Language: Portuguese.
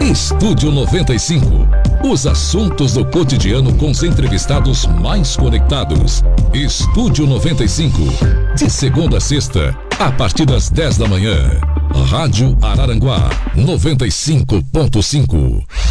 Estúdio 95. Os assuntos do cotidiano com os entrevistados mais conectados. Estúdio 95. De segunda a sexta, a partir das 10 da manhã. Rádio Araranguá 95.5.